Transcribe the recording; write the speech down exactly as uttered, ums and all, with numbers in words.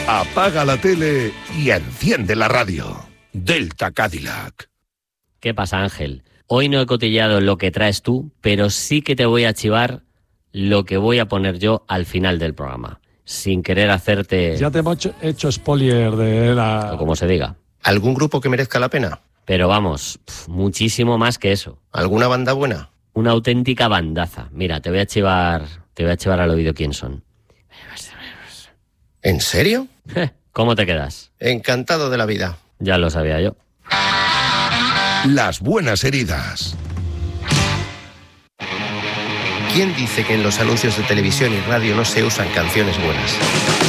Apaga la tele y enciende la radio. Delta Cadillac. ¿Qué pasa, Ángel? Hoy no he cotillado lo que traes tú, pero sí que te voy a chivar lo que voy a poner yo al final del programa, sin querer hacerte... Ya te hemos hecho, hecho spoiler de la... O como se diga. ¿Algún grupo que merezca la pena? Pero vamos, pf, muchísimo más que eso. ¿Alguna banda buena? Una auténtica bandaza. Mira, te voy a chivar, te voy a chivar al oído quién son. ¿En serio? ¿Cómo te quedas? Encantado de la vida. Ya lo sabía yo. Las buenas heridas. ¿Quién dice que en los anuncios de televisión y radio no se usan canciones buenas?